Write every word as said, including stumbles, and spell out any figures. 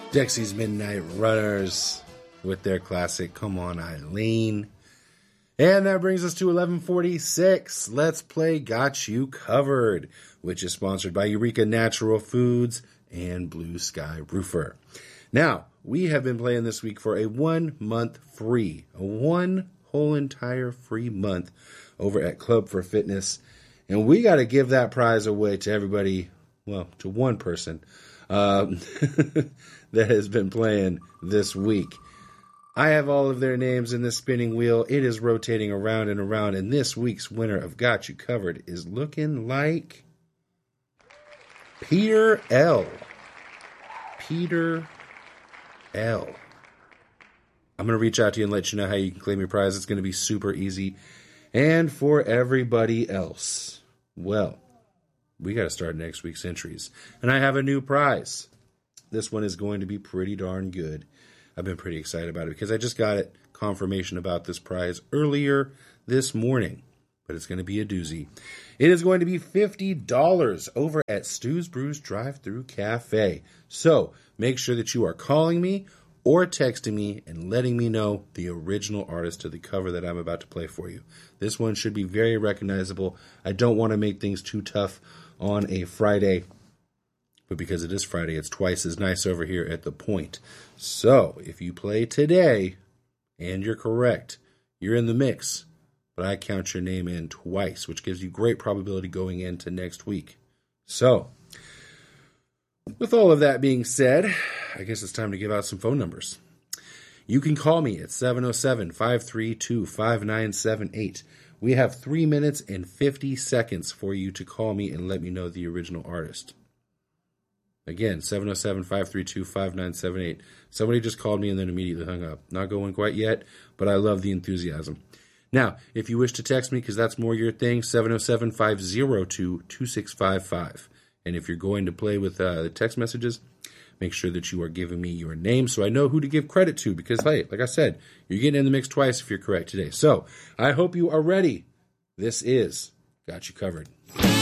Dexy's Midnight Runners with their classic Come On Eileen. And that brings us to eleven forty-six. Let's play Got You Covered, which is sponsored by Eureka Natural Foods and Blue Sky Roofer. Now, we have been playing this week for a one-month free, a one whole entire free month over at Club for Fitness. And we got to give that prize away to everybody, well, to one person um, that has been playing this week. I have all of their names in this spinning wheel. It is rotating around and around, and this week's winner of Got You Covered is looking like Peter L. Peter L. I'm going to reach out to you and let you know how you can claim your prize. It's going to be super easy. And for everybody else, well, we got to start next week's entries. And I have a new prize. This one is going to be pretty darn good. I've been pretty excited about it because I just got it confirmation about this prize earlier this morning. But it's going to be a doozy. It is going to be fifty dollars over at Stu's Brews Drive-Thru Cafe. So make sure that you are calling me or texting me and letting me know the original artist of the cover that I'm about to play for you. This one should be very recognizable. I don't want to make things too tough on a Friday, but because it is Friday, it's twice as nice over here at The Point. So if you play today and you're correct, you're in the mix, but I count your name in twice, which gives you great probability going into next week. So with all of that being said, I guess it's time to give out some phone numbers. You can call me at seven oh seven, five three two, five nine seven eight. We have three minutes and fifty seconds for you to call me and let me know the original artist. Again, seven oh seven, five three two, five nine seven eight. Somebody just called me and then immediately hung up. Not going quite yet, but I love the enthusiasm. Now, if you wish to text me, because that's more your thing, seven oh seven, five oh two, two six five five. And if you're going to play with uh, the text messages, make sure that you are giving me your name so I know who to give credit to. Because, hey, like I said, you're getting in the mix twice if you're correct today. So, I hope you are ready. This is Got You Covered.